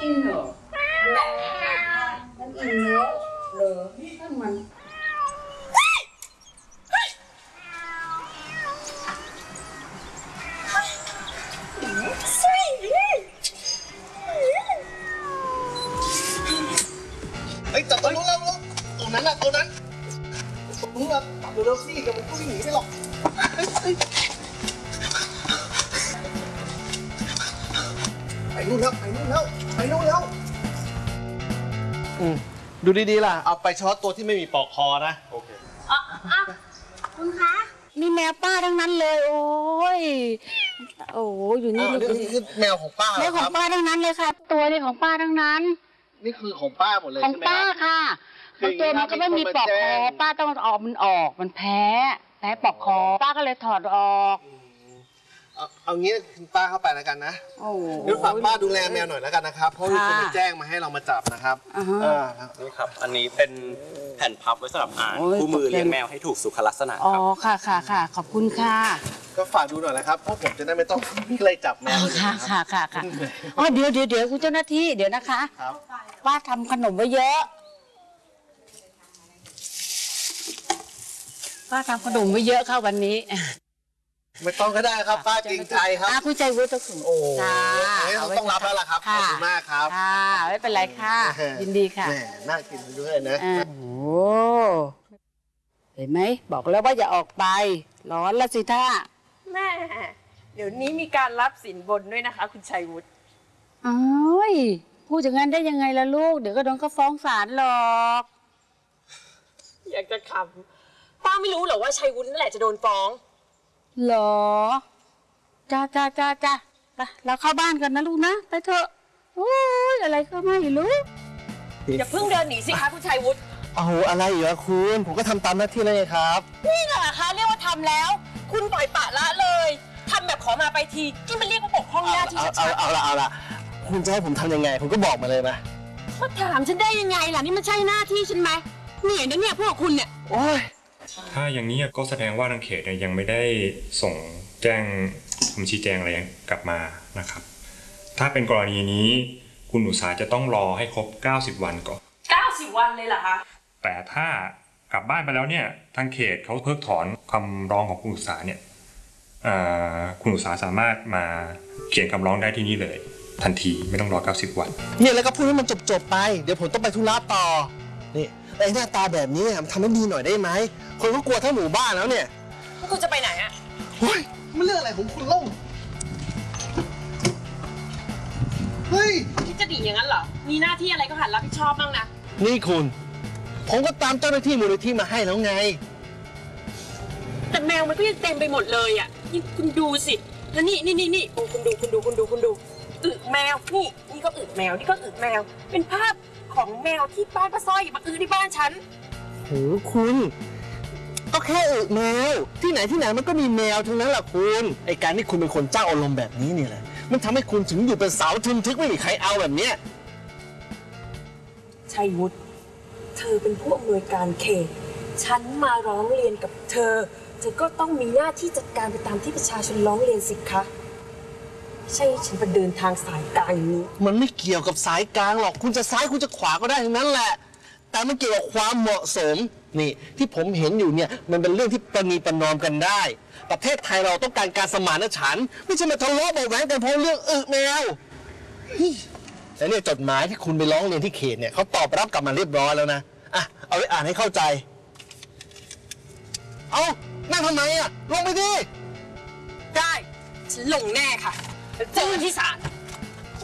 กินเหรอมันอิ่มแล้วเหรอท่านมันเฮ้ยจับตัวนู้นแล้วตรงนั้นน่ะตัวนั้นตรงนู้นอ่ะเร็วๆสิเดี๋ยวมันก็วิ่งหนีไปหรอกไปนู่นแล้วไปนู่นแล้วไปนู่นแล้วดูดีๆล่ะเอาไปเฉพาะตัวที่ไม่มีปลอกคอนะโอเคคุณคะนี่แมวป้าทั้งนั้นเลยโอ้ยโอ้อยู่นี่นี่คือแมวของป้าแมวของป้าทั้งนั้นเลยค่ะตัวนี้ของป้าทั้งนั้นนี่คือของป้าหมดเลยของป้าค่ะตัวมันก็ไม่มีปลอกคอป้าต้องเอามันออกมันแพ้ปลอกคอป้าก็เลยถอดออกเอางี้คุณป้าเข้าไปแล้วกันนะเดี๋ยวฝากป้าดูแลแมวหน่อยแล้วกันนะครับเพราะมีคนมาแจ้งมาให้เรามาจับนะครับนี่ครับอันนี้เป็นแผ่นพับไว้สำหรับอ่านคู่มือเลี้ยงแมวให้ถูกสุขลักษณะอ๋อค่ะขอบคุณค่ะก็ฝากดูหน่อยนะครับเพราะผมจะได้ไม่ต้องไล่จับแมวค่ะอ๋อเดี๋ยวคุณเจ้าหน้าที่เดี๋ยวนะคะป้าทำขนมไว้เยอะป้าทำขนมไว้เยอะค่ะวันนี้ไม่ต้องก็ได้ครับป้าเกรงใจครับคุณใจวุฒิต้องโอ้ต้องรับแล้วล่ะครับขอบคุณมากครับค่ะไม่เป็นไรค่ะยินดีค่ะน่ากินด้วยนะโอ้เห็นไหมบอกแล้วว่าอย่าออกไปร้อนละสิท่าแม่เดี๋ยวนี้มีการรับสินบนด้วยนะคะคุณชัยวุฒิอ้ยพูดอย่างนั้นได้ยังไงล่ะลูกเดี๋ยวก็โดนเขาฟ้องศาลหรอกอยากจะขำป้าไม่รู้เหรอว่าชัยวุฒินั่นแหละจะโดนฟ้องหรอจ้าไปเราเข้าบ้านกันนะลูกนะไปเถอะโอ้ยอะไรก็ไม่รู้อย่าเพิ่งเดินหนีสิคะคุณชัยวุฒิเอาอะไรเหรอคุณผมก็ทำตามหน้าที่แล้วไงครับนี่เหรอคะเรียกว่าทำแล้วคุณปล่อยปละละเลยทำแบบขอมาไปทีที่มันเรียกว่าปกป้องหน้าที่ชัดๆเอาละคุณจะให้ผมทำยังไงคุณก็บอกมาเลยมาถามฉันได้ยังไงล่ะนี่มันใช่หน้าที่ฉันไหมเหนื่อยนะเนี่ยพวกคุณเนี่ยโอ้ยถ้าอย่างนี้ก็แสดงว่าทางเขตยังไม่ได้ส่งแจ้งคำชี้แจงอะไรกลับมานะครับถ้าเป็นกรณีนี้คุณอุตสาจะต้องรอให้ครบ90 วันก่อน 90 วันเลยเหรอคะแต่ถ้ากลับบ้านไปแล้วเนี่ยทางเขตเขาเพิกถอนคำร้องของคุณอุตสาเนี่ยคุณอุตสาสามารถมาเขียนคำร้องได้ที่นี่เลยทันทีไม่ต้องรอ90 วันเนี่ยแล้วก็พูดให้มันจบไปเดี๋ยวผมต้องไปธุระต่อนี่ไอ้หน้าตาแบบนี้มันทำให้ดีหน่อยได้ไหมคนก็กลัวทั้งหมู่บ้านแล้วเนี่ยคุณจะไปไหนอะเฮ้ยมันเรื่องอะไรของคุณเล่าเฮ้ยคิดจะหนีอย่างนั้นเหรอมีหน้าที่อะไรก็หัดรับผิดชอบบ้างนะนี่คุณผมก็ตามเจ้าหน้าที่มูลนิธิมาให้แล้วไงแต่แมวมันก็ยังเต็มไปหมดเลยอ่ะนี่คุณดูสิแล้วนี่โอ้คุณดูอึแมวนี่ก็อึแมวนี่ก็อึแมวเป็นภาพของแมวที่บ้านป้าสร้อยมาอึที่บ้านฉันโหคุณก็แค่อึแมวที่ไหนมันก็มีแมวทั้งนั้นแหละคุณไอการที่คุณเป็นคนเจ้าอารมณ์แบบนี้นี่แหละมันทำให้คุณถึงอยู่เป็นสาวทึมทึกไม่มีใครเอาแบบเนี้ยชัยวุฒิเธอเป็นผู้อำนวยการเขตฉันมาร้องเรียนกับเธอก็ต้องมีหน้าที่จัดการไปตามที่ประชาชนร้องเรียนสิคะใช่ฉันไปเดินทางสายกลางอย่างนี้มันไม่เกี่ยวกับสายกลางหรอกคุณจะซ้ายคุณจะขวาก็ได้ทั้งนั้นแหละแต่มันเกี่ยวกับความเหมาะสมนี่ที่ผมเห็นอยู่เนี่ยมันเป็นเรื่องที่ประนีประนอมกันได้ประเทศไทยเราต้องการการสมานฉันท์ไม่ใช่มาทะเลาะเบาะแว้งกันเพราะเรื่องอึแมวแต่เนี่ยจดหมายที่คุณไปร้องเรียนที่เขตเนี่ยเขาตอบรับกลับมาเรียบร้อยแล้วนะเอาไปอ่านให้เข้าใจเอานั่งทำไมลงไปดิได้ฉันลงแน่ค่ะเจอที่ศาล